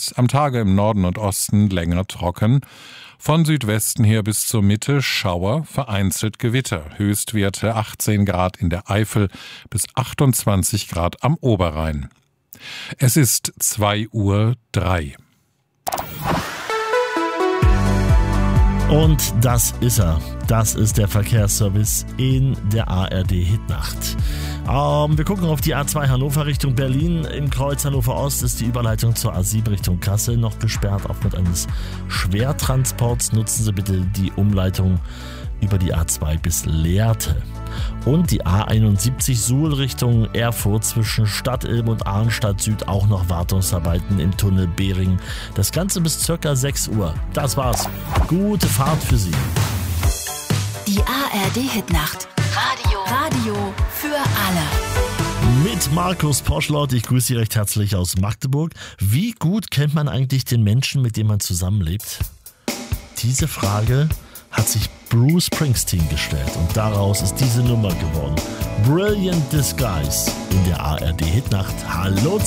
Nacht, am Tage im Norden und Osten länger trocken. Von Südwesten her bis zur Mitte Schauer, vereinzelt Gewitter. Höchstwerte 18 Grad in der Eifel bis 28 Grad am Oberrhein. Es ist 2:03 Uhr. Und das ist er. Das ist der Verkehrsservice in der ARD Hitnacht. Wir gucken auf die A2 Hannover Richtung Berlin. Im Kreuz Hannover Ost ist die Überleitung zur A7 Richtung Kassel noch gesperrt. Aufgrund eines Schwertransports nutzen Sie bitte die Umleitung über die A2 bis Lehrte. Und die A71 Suhl Richtung Erfurt zwischen Stadtilm und Arnstadt Süd auch noch Wartungsarbeiten im Tunnel Behring. Das Ganze bis ca. 6 Uhr. Das war's. Gute Fahrt für Sie. Die ARD Hitnacht. Radio für alle. Mit Markus Poschlott, ich grüße Sie recht herzlich aus Magdeburg. Wie gut kennt man eigentlich den Menschen, mit dem man zusammenlebt? Diese Frage hat sich Bruce Springsteen gestellt und daraus ist diese Nummer geworden. Brilliant Disguise in der ARD Hitnacht. Hallo